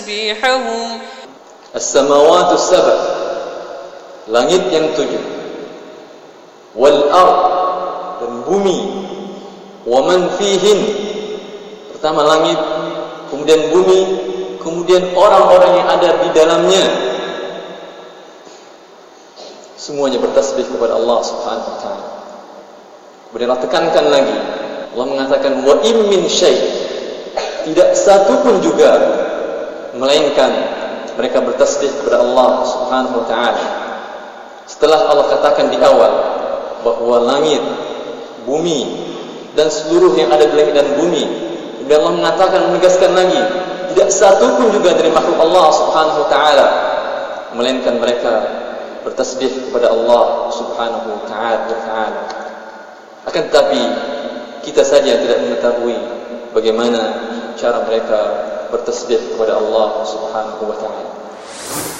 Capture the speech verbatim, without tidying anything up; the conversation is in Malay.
As-samawatu sab'a, langit yang tujuh, wal ard, dan bumi, wa man fihin, pertama langit, kemudian bumi, kemudian orang-orang yang ada di dalamnya, semuanya bertasbih kepada Allah Subhanahu wa taala. Kemudian Allah tekankan lagi, Allah mengatakan wa im min syai', tidak satu pun juga melainkan mereka bertasbih kepada Allah Subhanahu wa taala. Setelah Allah katakan di awal bahwa langit, bumi, dan seluruh yang ada di langit dan bumi, kemudian Allah mengatakan, menegaskan lagi, tidak satu pun juga dari makhluk Allah Subhanahu wa taala melainkan mereka bertasbih kepada Allah Subhanahu wa taala. Akan tetapi kita saja tidak mengetahui bagaimana cara mereka bertasbih kepada Allah Subhanahu wa taala.